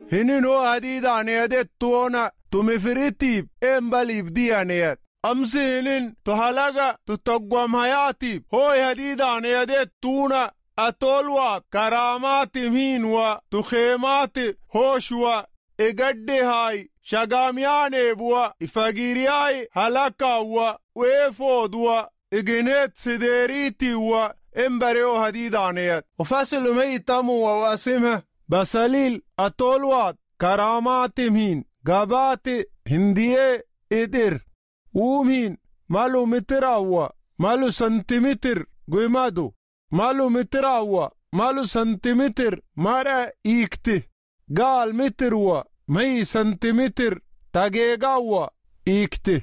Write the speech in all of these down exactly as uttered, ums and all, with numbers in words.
hinino hadiidaaniyade tuona tumifiritiib embaliib diyaniyad amsi hinin tuhalaga tutogwamhayaatiib hooy hadiidaaniyade tuuna atolwaat karaamaatim hiinwa tukheemaati hooshwa egaddehaay shagaamyaaneebwa ifagiriyaay halakaawwa weefoodwa igineed sideeriitiiwa embareo hadiidaaniyad ufasilumeytamuwa wasimha basaliil atolwaat karaamaatim hiin gabaati hindiye idir uumhiin malu mitiraawwa malu santimitir guymadu malu mitiraawwa malu santimitir mara iikti gaal mitirwa may santimitir tageegaawwa iikti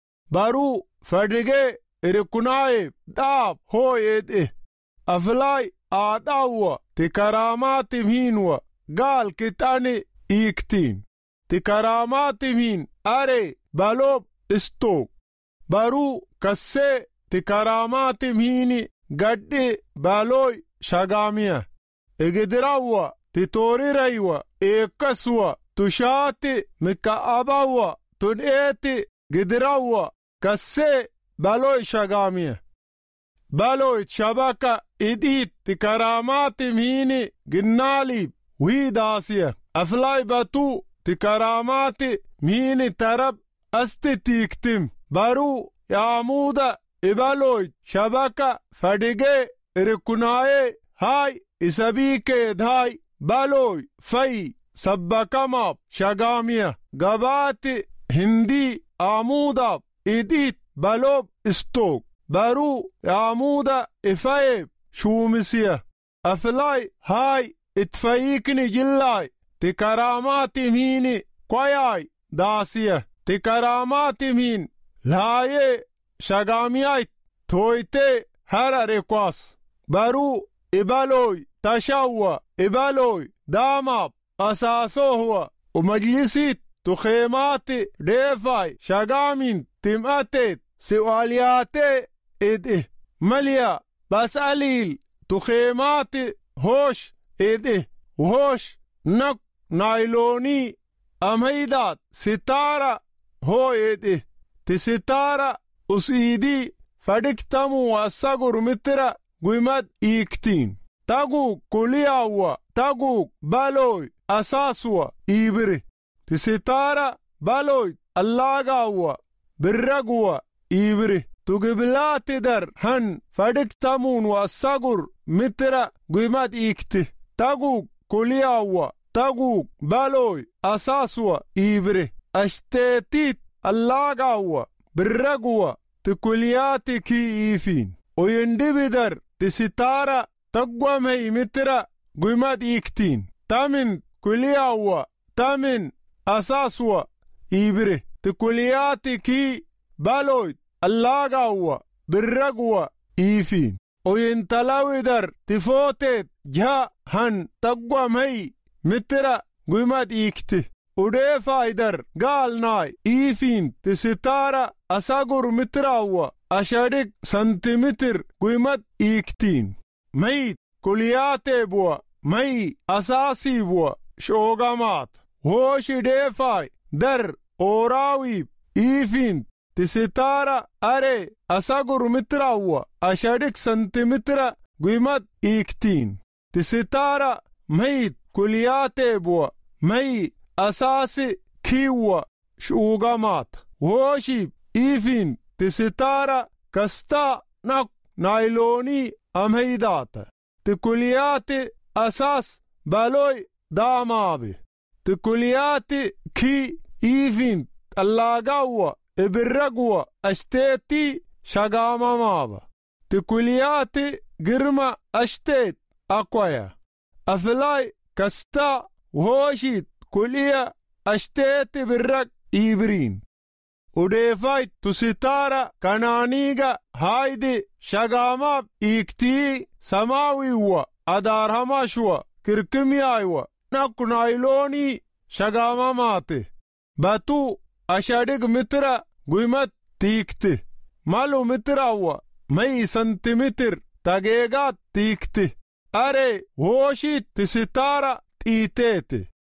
baruu fadhige irikunaaye dhaab hooyedhe aflaay aadhaawwa ti karaamaatim hiinwa gaal kitani iiktiin ti karaamaatim hiin are baloob istoog baruu kassee ti karaamaatim hiini gadhi balooy shagaamiya egedirawwa ti tooriraywa eekkaswa tushaati mika'abawwa tudheeti gidirawwa kassee balooy shagaamiya balooy shabaka idhiit ti karaamaatim hiini ginnaaliib wiidaasiya aflaay batuu ti karaamaati miini tarab asti tiiktim baruu yaamuuda ibalooy shabaka fadhige irikunaaye haay isabiikeedhaay balooy fay sabbakamaab shagaamiya gabaati hindii aamuudaab idhiit baloob istoog baruu yaamuuda ifayeeb shuumisiya aflaay haay itfayiikni jillaay ti karaamaatim hiini kwayaay daasiya ti karaamaatim hiin laayee shagaamiyayt tooytee hararekwaas baruu ibalooy tashawwa ibalooy daamaab asaasohwa umajlisiit tukheemaati dheefaay shagaamin tim'ateet si'waalyaatee idih malya basaliil tukheemaati hoosh idih hoosh nak nayloonii amhaydaat sitaara hooyedhe ti sitaara usiidii fadhiktamuu assagur mitira guymad iiktiin taguug kuliyaawwa taguug balooy asaaswa iibiri ti sitaara balooy allaagaawwa birragwa iibiri tugibilaatidar han fadhiktamuun wassagur mitira guymad iikti taguug kuliyaawwa taguug balooy asaaswa iibiri ashteetiit allaagaawwa birragwa ti kuliyaati kii iifiin oyindibidar ti sitaara taggwamhay mitira guymad iiktiin tamin kuliyaawwa tamin asaaswa iibiri ti kuliyaati kii balooy allaagaawwa birragwa iifiin oyintalawidar ti footeet jha han taggwamhay mitira guymad iikti udheefaydar gaalnaay iifiin ti sitaara asagur mitiraawwa ashadhig santimitir guymad iiktiin mayit kuliyaateebwa may asaasiibwa shoogamaat hooshi dheefaay dar ooraawiib iifiin ti sitaara are asagur mitiraawwa ashadhig santimitira guymad iiktiin ti sitaara mayit kuliyaateebwa may asaasi kiiwwa shuugamaat hooshiib iifiin ti sitaara kastaa nak nayloonii amhaydaata ti kuliyaati asaas balooy daamaabe ti kuliyaati kii iifiin allaagaawwa ibirragwa ashteetii shagaamamaaba ti kuliyaati girma ashteet akwaya aflaay kastaa hooshiit kuliya ashteeti birrag iibiriin udheefayt tu sitaara kanaaniiga haaydi shagaamaab iiktii samaawiiwwa adaarhamashwa kirkimyaaywa naknayloonii shagaamamaate batuu ashadhig mitira guymad tiikti malu mitiraawwa may santimitir tageegaat tiikti are hooshiit ti sitaara xiiteete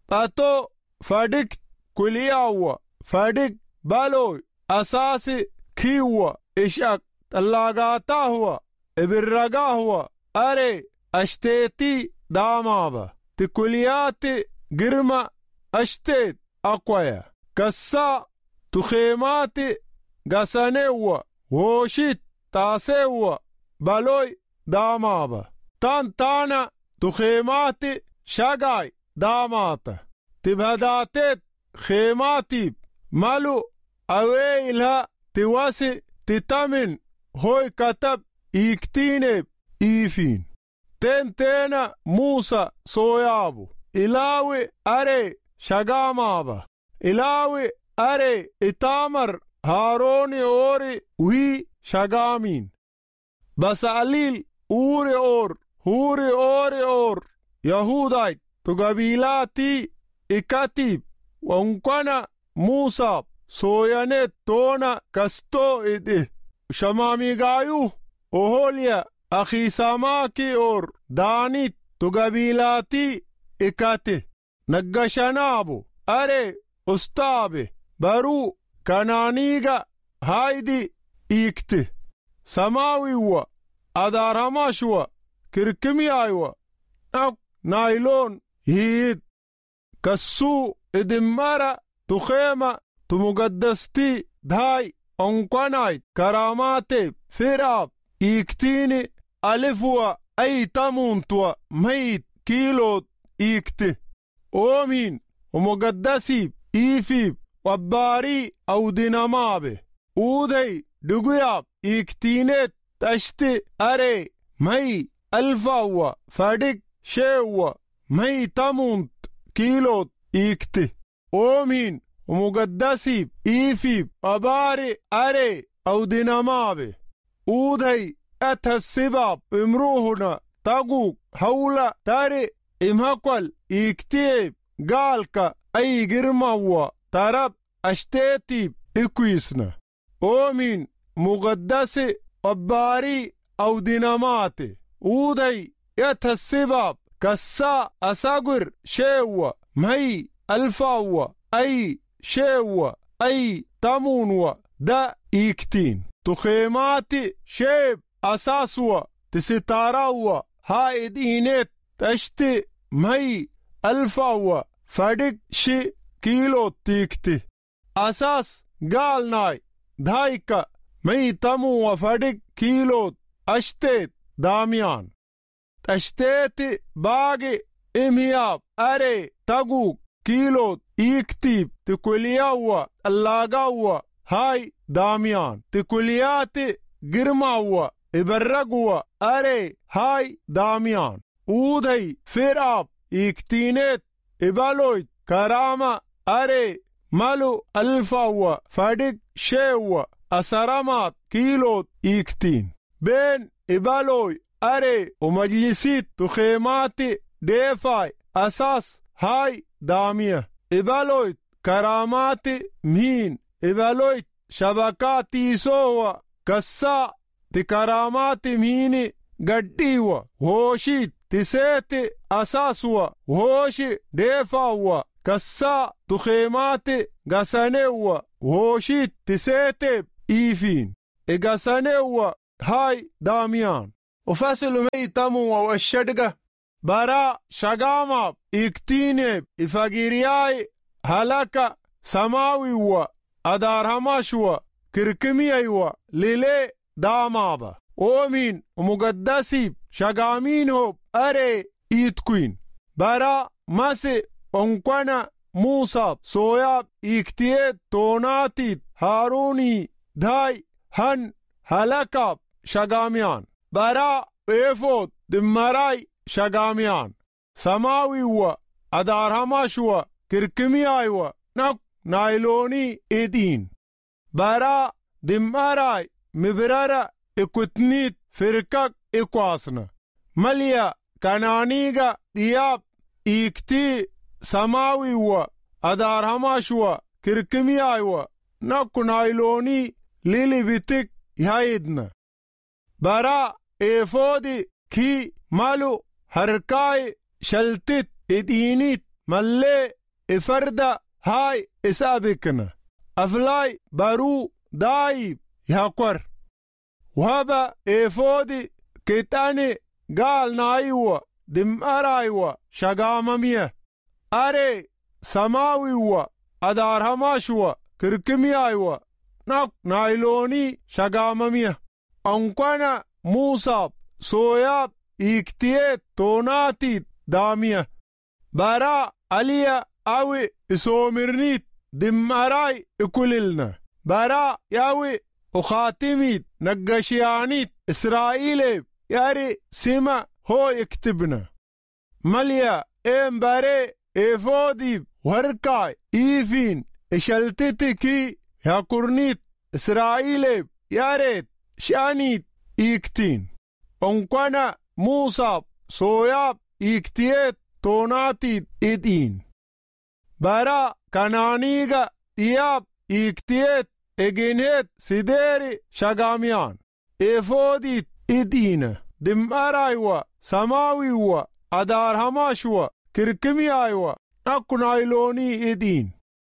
أتو فادك كلياوة فادك بالوي أساسي كيوة إشاك تلاقاتا هو إبرقا هو أري أشتيتي دامابا تكلياتي قرمة أشتيت أقويا كسا تخيماتي غسانيوة وشيت تاسيوة بالوي دامابا تان تانا تخيماتي شاقاي داماتا تبهداتت خيماتي مالو أويلها تواسي تتامن هوي كتب إيكتينب إيفين تين تينا موسى صويابو إلاوي أري شاقامابا إلاوي أري إتامر هاروني أوري وي شاقامين بساليل أوري أور هوري أوري أور يهودايت تقبيلاتي إكاتيب وانقنا موسى سويانت تونا كستو إده شمامي غايو أهوليا أخي ساماكي أور دانيت تقبيلاتي إكاتي نقشنابو أري أستابي برو كنانيغا هايدي إيكتي سماوي و أدارهماش و كركمي آيوة ناك نايلون هيد كسو إدمارا تخيمة تمقدستي دهاي أنقناي كراماتي فراب إيكتيني ألفوا أي تمونتوا ميت كيلو إيكتي أومين ومقدسي إيفيب وباري أو دينامابي أودي دقياب إيكتينيت تشتي أري مي ألفاوا فادك شيوا مي تمونت كيلو إيكتي أومين ومقدسي إيفيب وباري أري أو دينامابي أودي أتها السباب امروهنا تقوك هولا تاري امهقل إيكتيب قالك أي قرموا ترب أشتيتيب إكويسنا أومين مقدسي وباري أو ديناماتي أودي أتها السباب كسا أساقر شيوا مهي ألفاوا أي شيوا أي تمونوا دا إيكتين تخيماتي شيب أساسوا تستاراوا هايد إينيت تشتي مهي ألفاوا فادك شي كيلو تيكتي أساس قال ناي دايكا مهي تمو وفادك كيلو أشتيت داميان تشتيتي باقي إمياب أري تقوك كيلو إيكتيب تكولياوا اللاقاوا هاي داميان تكولياتي قرماوا إبرقوا أري هاي داميان أودي فراب إيكتينيت إبالويت كرامة أري مالو ألفاوا فادك شيوا أسرامات كيلو إيكتين بين إبالوي أري ومجلسيت تخيماتي ديفاي أساس هاي دامية إبالويت كراماتي مين إبالويت شبكاتي سوا كسا تكراماتي ميني قديوا هوشيت تسيتي أساسوا هوشي ديفاوا كسا تخيماتي غسانيوا هوشيت تسيتي إيفين إغسانيوا هاي داميان وفاسلو ميتاموا والشدقة برا شغاماب إكتينيب إفاقيرياي هلاكا سماويوا أدارهماشوا كركميايوا ليلي دامابا أومين ومقدسيب شغامينهوب أري إيتكوين برا ماسي أنقنا موسى سوياب إكتيت توناتيت هاروني داي هن هلاكاب شغاميان برا إيفود دمراي شغاميان سماويوا أدارهماشوا كركميايوا نك نايلوني إدين برا دمراي مبرارا إكوتنيت فركك إكواسنا مليا كنانيغا دياب إكتي سماويوا أدارهماشوا كركميايوا نك نايلوني ليلي بيتك يهيدنا برا إيفودي كي مالو هركاي شلتت إدينيت ملي إفرد هاي إسابكنا أفلاي بارو دايب يهكور وهذا إفودي كتاني قال نايوة دم أرايوة شغاممية أري سماويوة أدار هماشوة كركميايوة ناك نايلوني شغاممية أنقوانا موساب سوياب إكتيت توناتي دامية بارا عليا أوي إسومرنيت دم أراي إكوللنا بارا ياوي وخاتميت نقشيانيت إسرائيل ياري سيما هو يكتبنا مليا إم باري إفودي وركاي إيفين إشلتتكي يا كورنيت إسرائيل ياريت شانيت إيكتين أنقوانا موساب سوياب إيكتيت توناتي إدين بارا كنانيغا إياب إيكتيت إجينيت سيديري شغاميان إفوديت إدين دم أرايوا سماويوا أدار هماشوا كركميايوا ناكنايلوني إدين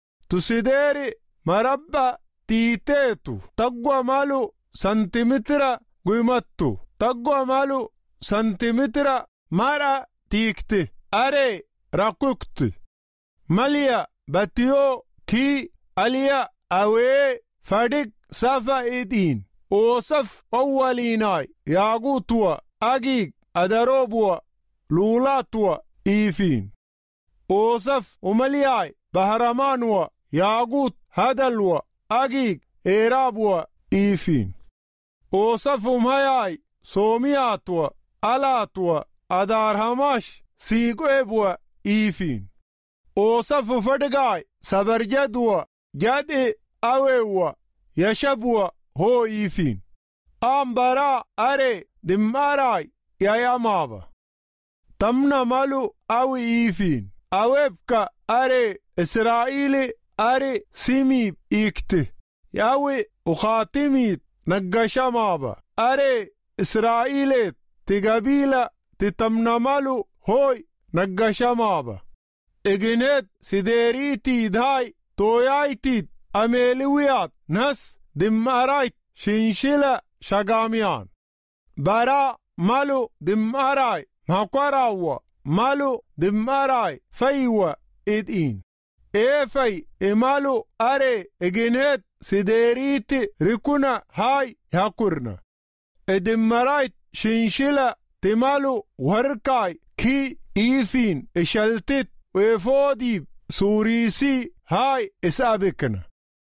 تسيديري مربع تيتيتو تقوى مالو سنتيمتر قيمتو تقوى مالو سنتيمتر مرة تيكتي أري راكوكتي مليا باتيو كي أليا أوي فادك سافا إدين أوصف أوليناي ياغوتوا أجيك أدروبوا لولاتوا إيفين أوصف أملياي بهرمانوا ياغوت هدلوا أجيك إيرابوا إيفين أوصف أمهياي سومياتوا ألاتوا أدار هماش سيقوبوا إيفين أوصف فدقاي سبرجدوا جدي أويوا يشبوا هو إيفين أمبرا أري دماراي يا يامابا تمنا مالو أو إيفين أويبكا أري إسرائيلي أري سيميب إيكتي ياوي وخاتميت نقشا مابا أري إسرائيلي تقبيلة تتمنا مالو هوي نقشا مابا إجنت سيديريتي داي تويايتي أميلويات ناس دمارايت شنشلة شغاميان برا مالو دماراي مقراوا مالو دماراي فيوا إدين إيفي إمالو أري إجنت سيديريتي ركونا هاي هاكورنا إدمارايت شنشلة تمالو وركاي كي إيفين إشلتت ويفودي سوريسي هاي إسابكنا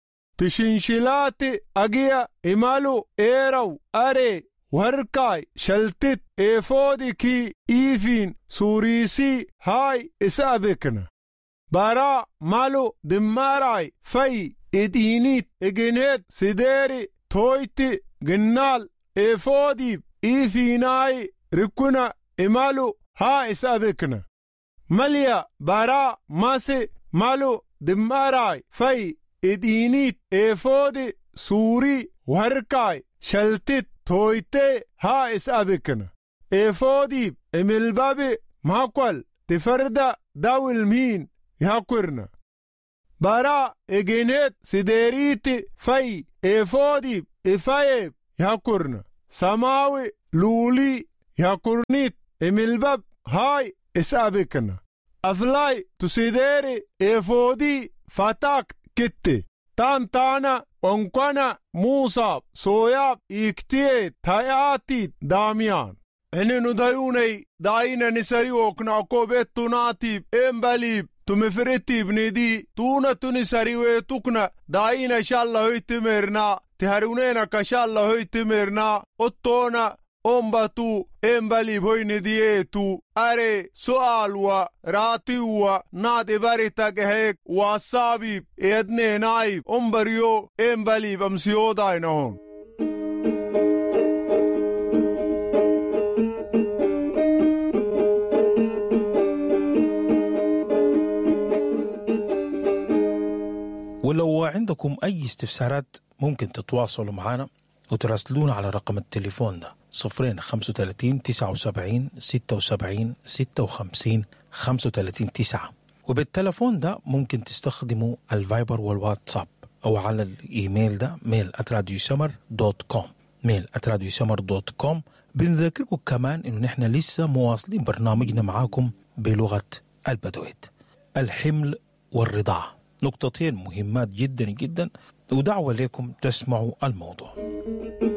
تشنشلاتي أجيا إمالو إيرو أري وركاي شلتت إفودي كي إيفين سوريسي هاي إسابكنا بارا مالو دماراي في إدينيت إجنيت سيديري تويتي جنال إفودي إيفيناي ركونا إمالو هاي إسابكنا مليا بارا ماسي مالو دماراي في إدينيت إفودي سوري وركاي شلتت تويتي ها إسابكنا إفودي إمالبابي ماكوال تفرد داو المين يهاكورنا بارا إجينيت سيديريتي في إفودي إفايب يهاكورنا سماوي لولي يهاكورنيت إمالباب هاي إسابكنا أفلاي تسيديري إفودي فتاك كتي تان تانا ونقنا موسى سوياب إكتي تاياتي داميان إنه ندايوني داينا نسري وكنا كوبيت تناتيب إمباليب تمفرتي بندي تونا تنسري ويتوكنا داينا شالله هيتمرنا تهرونينا كشالله هيتمرنا أطونا أمباتو إمبالي بوين ديتو أري سؤالوا راتيوا نادي باريتاك هيك واسابيب إدني نايب أمبريو إمبالي بمسيو داينون ولو عندكم أي استفسارات ممكن تتواصلوا معنا وتراسلونا على رقم التليفون ده صفرين خمسة وثلاثين تسعة وسبعين ستة وسبعين ستة وخمسين خمسة وثلاثين تسعة. وبالتلفون ده ممكن تستخدموا الفايبر والواتساب، أو على الإيميل ده ميل آت راديو سمر دوت كوم ميل آت راديو سمر دوت كوم. بنذكركم كمان إنه نحن لسه مواصلين برنامجنا معاكم بلغة البدويت. الحمل والرضاعة نقطتين مهمات جدا جدا، ودعوة لكم تسمعوا الموضوع.